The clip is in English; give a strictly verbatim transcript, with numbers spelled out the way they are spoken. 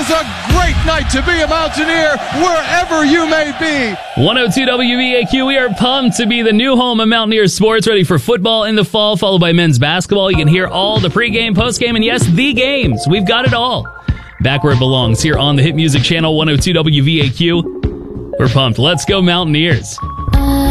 is a great night to be a Mountaineer wherever you may be. one oh two W V A Q, we are pumped to be the new home of Mountaineer sports, ready for football in the fall, followed by men's basketball. You can hear all the pregame, postgame, and yes, the games. We've got it all. Back where it belongs, here on the Hit Music Channel, one oh two W V A Q. We're pumped. Let's go Mountaineers.